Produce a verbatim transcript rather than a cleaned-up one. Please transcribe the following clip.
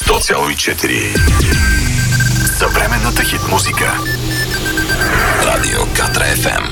сто цяло и четири. Съвременната хит музика. Радио Катра еф ем.